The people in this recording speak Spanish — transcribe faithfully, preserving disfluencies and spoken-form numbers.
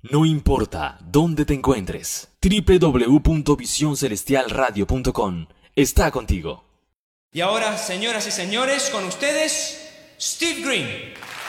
No importa dónde te encuentres, doble u doble u doble u punto visión celestial radio punto com está contigo. Y ahora, señoras y señores, con ustedes, Steve Green.